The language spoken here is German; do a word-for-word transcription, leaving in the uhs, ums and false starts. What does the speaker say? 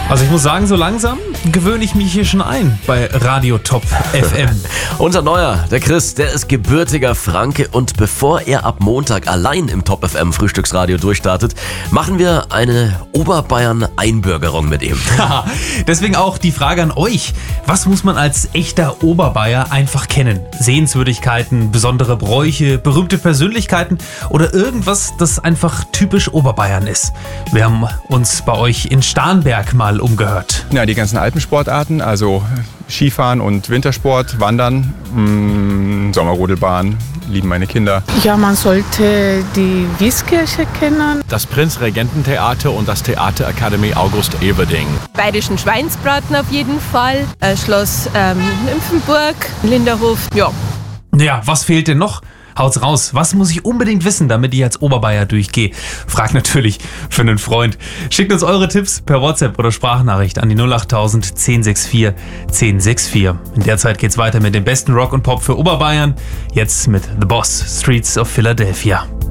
Also ich muss sagen, so langsam gewöhne ich mich hier schon ein bei Radio Top F M. Unser Neuer, der Chris, der ist gebürtiger Franke und bevor er ab Montag allein im Top F M Frühstücksradio durchstartet, machen wir eine Oberbayern-Einbürgerung mit ihm. Deswegen auch die Frage an euch. Was muss man als echter Oberbayer einfach kennen? Sehenswürdigkeiten, besondere Bräuche, berühmte Persönlichkeiten oder irgendwas, das einfach typisch Oberbayern ist? Wir haben uns bei euch in Starnberg mal umgehört. Ja, die ganzen Alpensportarten, also Skifahren und Wintersport, Wandern, mh, Sommerrodelbahn, lieben meine Kinder. Ja, man sollte die Wieskirche kennen. Das Prinzregententheater und das Theaterakademie August Everding. Bayerischen Schweinsbraten auf jeden Fall, äh, Schloss ähm, Nymphenburg, Linderhof, ja. Ja, was fehlt denn noch? Haut's raus. Was muss ich unbedingt wissen, damit ich als Oberbayer durchgehe? Fragt natürlich für einen Freund. Schickt uns eure Tipps per WhatsApp oder Sprachnachricht an die null acht tausend zehn sechs vier zehn sechs vier. In der Zeit geht's weiter mit dem besten Rock und Pop für Oberbayern. Jetzt mit The Boss, Streets of Philadelphia.